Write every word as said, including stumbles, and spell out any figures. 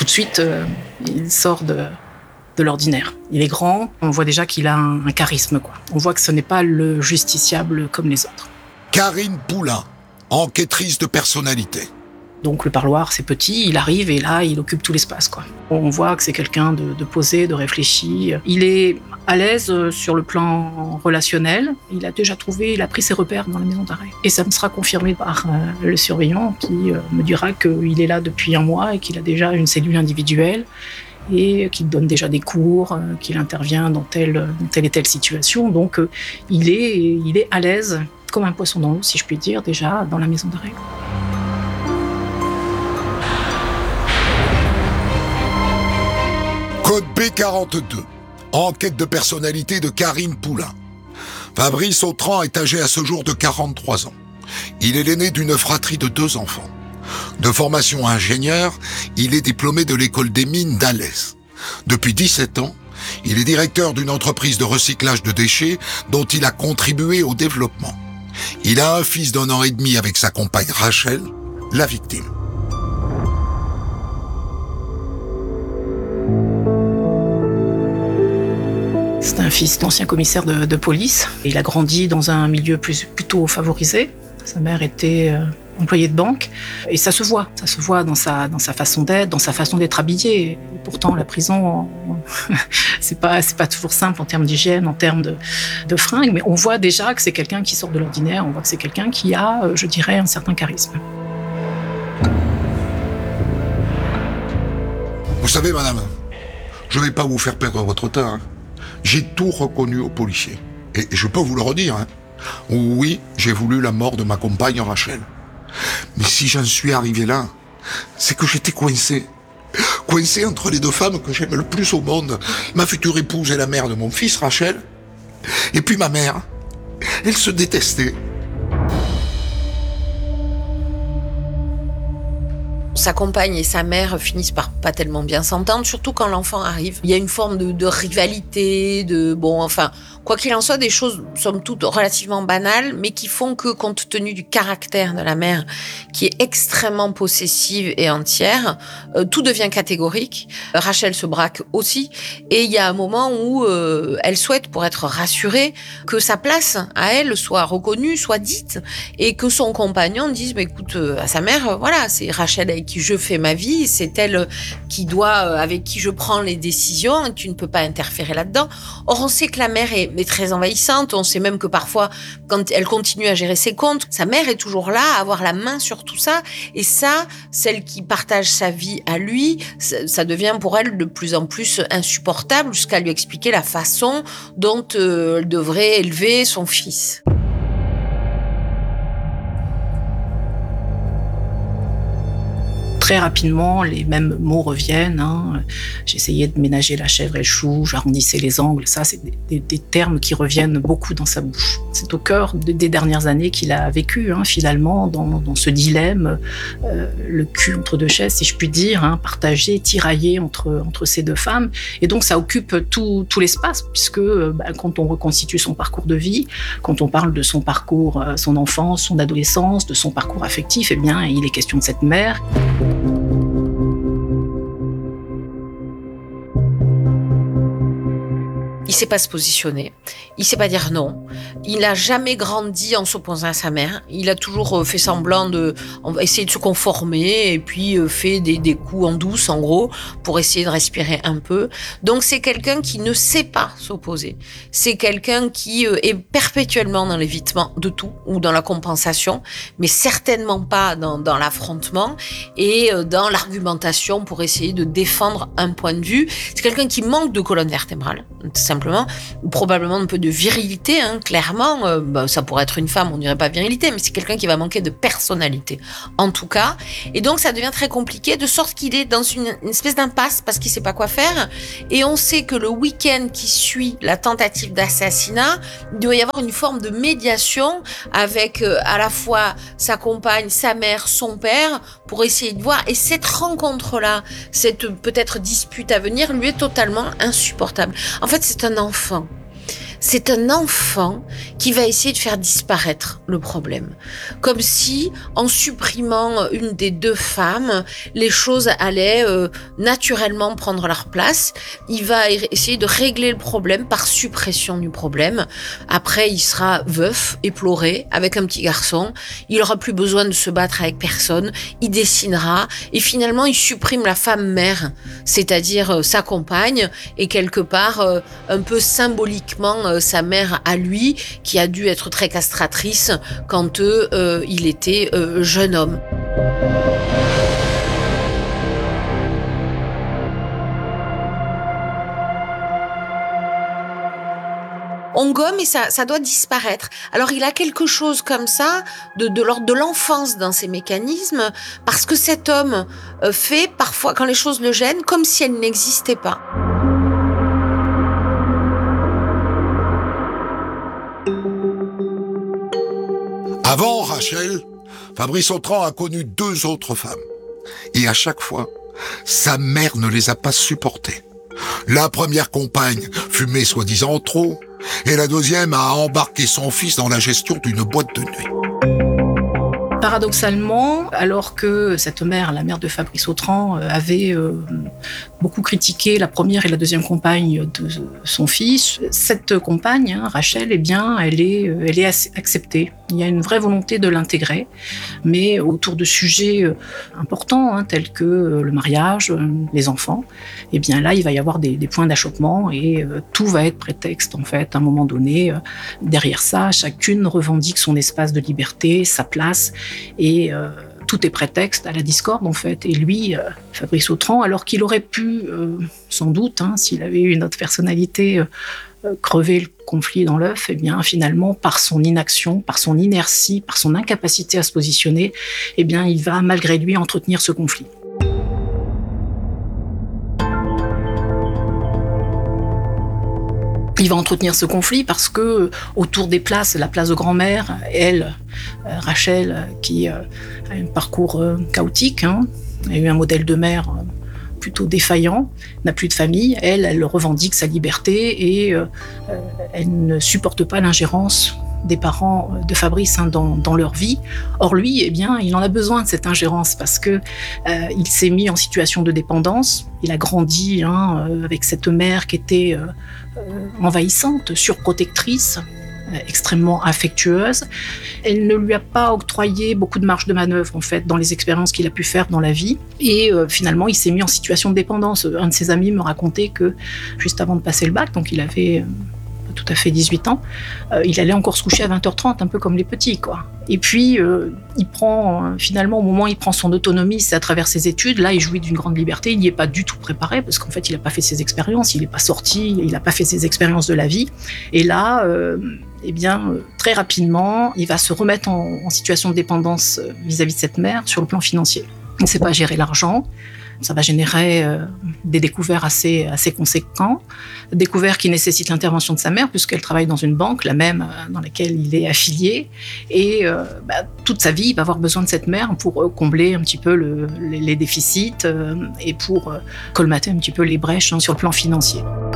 de suite, euh, il sort de, de l'ordinaire. Il est grand, on voit déjà qu'il a un, un charisme, quoi. On voit que ce n'est pas le justiciable comme les autres. Karine Poulain, enquêtrice de personnalité. Donc le parloir, c'est petit, il arrive et là, il occupe tout l'espace, quoi. On voit que c'est quelqu'un de, de posé, de réfléchi. Il est à l'aise sur le plan relationnel. Il a déjà trouvé, il a pris ses repères dans la maison d'arrêt. Et ça me sera confirmé par euh, le surveillant qui euh, me dira qu'il est là depuis un mois et qu'il a déjà une cellule individuelle et qu'il donne déjà des cours, euh, qu'il intervient dans telle, dans telle et telle situation. Donc euh, il est, il est à l'aise, comme un poisson dans l'eau, si je puis dire, déjà dans la maison d'arrêt. Code B quarante-deux. Enquête de personnalité de Karine Poulain. Fabrice Autran est âgé à ce jour de quarante-trois ans. Il est l'aîné d'une fratrie de deux enfants. De formation ingénieur, il est diplômé de l'école des mines d'Alès. Depuis dix-sept ans, il est directeur d'une entreprise de recyclage de déchets dont il a contribué au développement. Il a un fils d'un an et demi avec sa compagne Rachel, la victime. C'est un fils d'ancien commissaire de, de police. Il a grandi dans un milieu plus, plutôt favorisé. Sa mère était euh, employée de banque. Et ça se voit. Ça se voit dans sa, dans sa façon d'être, dans sa façon d'être habillé. Et pourtant, la prison, c'est pas, c'est pas toujours simple en termes d'hygiène, en termes de, de fringues. Mais on voit déjà que c'est quelqu'un qui sort de l'ordinaire. On voit que c'est quelqu'un qui a, je dirais, un certain charisme. Vous savez, madame, je vais pas vous faire perdre votre temps, hein. J'ai tout reconnu aux policiers. Et je peux vous le redire, hein. Oui, j'ai voulu la mort de ma compagne Rachel. Mais si j'en suis arrivé là, c'est que j'étais coincé. Coincé entre les deux femmes que j'aime le plus au monde. Ma future épouse et la mère de mon fils, Rachel. Et puis ma mère. Elle se détestait. Sa compagne et sa mère finissent par pas tellement bien s'entendre, surtout quand l'enfant arrive. Il y a une forme de, de rivalité, de bon, enfin, quoi qu'il en soit, des choses somme toute relativement banales, mais qui font que, compte tenu du caractère de la mère, qui est extrêmement possessive et entière, euh, tout devient catégorique. Rachel se braque aussi, et il y a un moment où euh, elle souhaite, pour être rassurée, que sa place à elle soit reconnue, soit dite, et que son compagnon dise, bah, écoute, euh, à sa mère, euh, voilà, c'est Rachel avec qui je fais ma vie, c'est elle qui doit, avec qui je prends les décisions, et tu ne peux pas interférer là-dedans. Or, on sait que la mère est, est très envahissante, on sait même que parfois, quand elle continue à gérer ses comptes, sa mère est toujours là, à avoir la main sur tout ça, et ça, celle qui partage sa vie à lui, ça, ça devient pour elle de plus en plus insupportable, jusqu'à lui expliquer la façon dont euh, elle devrait élever son fils. Très rapidement, les mêmes mots reviennent. Hein. J'essayais de ménager la chèvre et le chou, j'arrondissais les angles. Ça, c'est des, des, des termes qui reviennent beaucoup dans sa bouche. C'est au cœur de, des dernières années qu'il a vécu, hein, finalement, dans, dans ce dilemme, euh, le cul entre deux chaises, si je puis dire, hein, partagé, tiraillé entre, entre ces deux femmes. Et donc, ça occupe tout, tout l'espace, puisque bah, quand on reconstitue son parcours de vie, quand on parle de son parcours, euh, son enfance, son adolescence, de son parcours affectif, eh bien, il est question de cette mère. Il sait pas se positionner, il sait pas dire non, il n'a jamais grandi en s'opposant à sa mère, il a toujours fait semblant de essayer de se conformer et puis fait des, des coups en douce en gros pour essayer de respirer un peu. Donc c'est quelqu'un qui ne sait pas s'opposer, c'est quelqu'un qui est perpétuellement dans l'évitement de tout ou dans la compensation, mais certainement pas dans, dans l'affrontement et dans l'argumentation pour essayer de défendre un point de vue. C'est quelqu'un qui manque de colonne vertébrale, tout simplement. Probablement un peu de virilité, hein, clairement. Euh, bah, ça pourrait être une femme, on dirait pas virilité, mais c'est quelqu'un qui va manquer de personnalité, en tout cas. Et donc, ça devient très compliqué, de sorte qu'il est dans une, une espèce d'impasse parce qu'il sait pas quoi faire. Et on sait que le week-end qui suit la tentative d'assassinat, il doit y avoir une forme de médiation avec euh, à la fois sa compagne, sa mère, son père, pour essayer de voir. Et cette rencontre-là, cette peut-être dispute à venir, lui est totalement insupportable. En fait, c'est un enfant. c'est un enfant qui va essayer de faire disparaître le problème. Comme si, en supprimant une des deux femmes, les choses allaient euh, naturellement prendre leur place. Il va essayer de régler le problème par suppression du problème. Après, il sera veuf, éploré, avec un petit garçon. Il aura plus besoin de se battre avec personne. Il dessinera. Et finalement, il supprime la femme mère, c'est-à-dire euh, sa compagne, et quelque part, euh, un peu symboliquement, euh, sa mère à lui, qui a dû être très castratrice quand euh, il était euh, jeune homme. On gomme et ça, ça doit disparaître. Alors il a quelque chose comme ça de, de l'ordre de l'enfance dans ses mécanismes, parce que cet homme euh, fait parfois, quand les choses le gênent, comme si elles n'existaient pas. Avant Rachel, Fabrice Autran a connu deux autres femmes. Et à chaque fois, sa mère ne les a pas supportées. La première compagne fumait soi-disant trop, et la deuxième a embarqué son fils dans la gestion d'une boîte de nuit. Paradoxalement, alors que cette mère, la mère de Fabrice Autran, avait euh, beaucoup critiqué la première et la deuxième compagne de son fils, cette compagne, hein, Rachel, eh bien, elle est, elle est acceptée. Il y a une vraie volonté de l'intégrer, mais autour de sujets importants, hein, tels que le mariage, les enfants, eh bien là, il va y avoir des, des points d'achoppement et euh, tout va être prétexte, en fait, à un moment donné. Euh, derrière ça, chacune revendique son espace de liberté, sa place, et euh, tout est prétexte à la discorde, en fait. Et lui, euh, Fabrice Autran, alors qu'il aurait pu, euh, sans doute, hein, s'il avait eu une autre personnalité, euh, euh, crever le conflit dans l'œuf, eh bien, finalement, par son inaction, par son inertie, par son incapacité à se positionner, eh bien, il va, malgré lui, entretenir ce conflit. Il va entretenir ce conflit parce que autour des places, la place de grand-mère, elle, euh, Rachel, euh, qui euh, a un parcours euh, chaotique, hein, a eu un modèle de mère euh, plutôt défaillant, n'a plus de famille, elle, elle revendique sa liberté et euh, euh, elle ne supporte pas l'ingérence des parents de Fabrice, hein, dans, dans leur vie. Or lui, eh bien, il en a besoin de cette ingérence parce que euh, il s'est mis en situation de dépendance. Il a grandi, hein, euh, avec cette mère qui était euh, euh, envahissante, surprotectrice, euh, extrêmement affectueuse. Elle ne lui a pas octroyé beaucoup de marge de manœuvre, en fait, dans les expériences qu'il a pu faire dans la vie. Et euh, finalement, il s'est mis en situation de dépendance. Un de ses amis me racontait que juste avant de passer le bac, donc il avait euh, tout à fait dix-huit ans, euh, il allait encore se coucher à vingt heures trente, un peu comme les petits, quoi. Et puis, euh, il prend, euh, finalement, au moment où il prend son autonomie, c'est à travers ses études, là, il jouit d'une grande liberté, il n'y est pas du tout préparé, parce qu'en fait, il n'a pas fait ses expériences, il n'est pas sorti, il n'a pas fait ses expériences de la vie. Et là, euh, eh bien, euh, très rapidement, il va se remettre en, en situation de dépendance vis-à-vis de cette mère sur le plan financier. Il ne sait pas gérer l'argent. Ça va générer euh, des découvertes assez, assez conséquents, découvertes qui nécessitent l'intervention de sa mère, puisqu'elle travaille dans une banque, la même euh, dans laquelle il est affilié. Et euh, bah, toute sa vie, il va avoir besoin de cette mère pour euh, combler un petit peu le, les, les déficits euh, et pour euh, colmater un petit peu les brèches, hein, sur le plan financier.